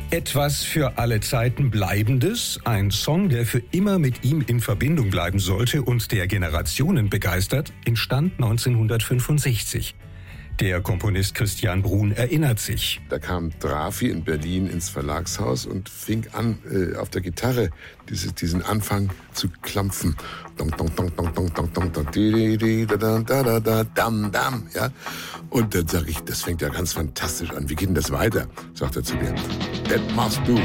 Etwas für alle Zeiten Bleibendes, ein Song, der für immer mit ihm in Verbindung bleiben sollte und der Generationen begeistert, entstand 1965. Der Komponist Christian Bruhn erinnert sich. Da kam Drafi in Berlin ins Verlagshaus und fing an, auf der Gitarre diesen Anfang zu klampfen. Ja? Und dann sage ich, das fängt ja ganz fantastisch an. Wie geht denn das weiter? Sagt er zu mir. Das machst du.